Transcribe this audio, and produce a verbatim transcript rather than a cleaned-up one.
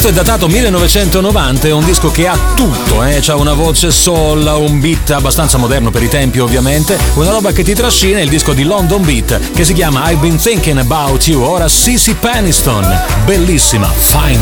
Questo è datato millenovecentonovanta, è un disco che ha tutto, eh? C'ha una voce soul, un beat abbastanza moderno per i tempi ovviamente, una roba che ti trascina, il disco di London Beat che si chiama I've Been Thinking About You. Ora Cici Peniston, bellissima, Finally.